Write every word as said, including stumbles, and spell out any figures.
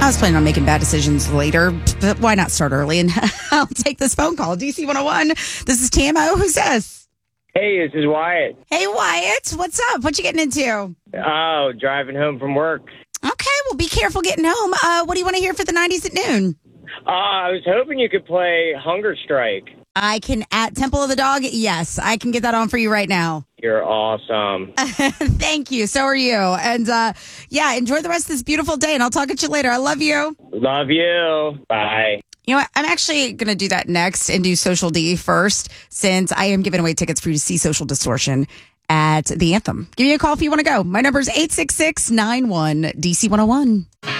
was planning on making bad decisions later, but why not start early? And I'll take this phone call. D C one oh one. This is T M O. Who's this? Hey, this is Wyatt. Hey, Wyatt. What's up? What you getting into? Oh, driving home from work. Okay, well, be careful getting home. Uh, what do you want to hear for the nineties at noon? Uh, I was hoping you could play Hunger Strike. I can, at Temple of the Dog, yes, I can get that on for you right now. You're awesome. Thank you. So are you. And uh, yeah, enjoy the rest of this beautiful day, and I'll talk at you later. I love you. Love you. Bye. You know what? I'm actually going to do that next and do Social D first, since I am giving away tickets for you to see Social Distortion at the Anthem. Give me a call if you want to go. My number is eight six six nine one D C one oh one.